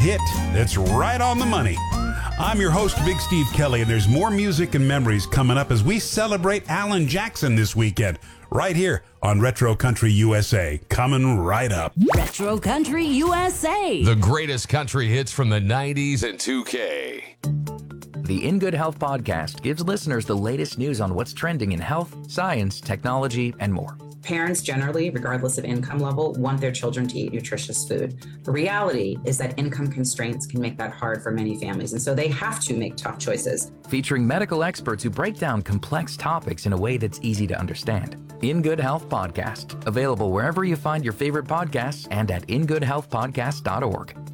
hit that's right on the money. I'm your host, Big Steve Kelly, and there's more music and memories coming up as we celebrate Alan Jackson this weekend, right here on Retro Country USA. Coming right up. Retro Country USA. The greatest country hits from the 90s and 2K. The In Good Health podcast gives listeners the latest news on what's trending in health, science, technology, and more. Parents generally, regardless of income level, want their children to eat nutritious food. The reality is that income constraints can make that hard for many families, and so they have to make tough choices. Featuring medical experts who break down complex topics in a way that's easy to understand. In Good Health Podcast, available wherever you find your favorite podcasts and at ingoodhealthpodcast.org.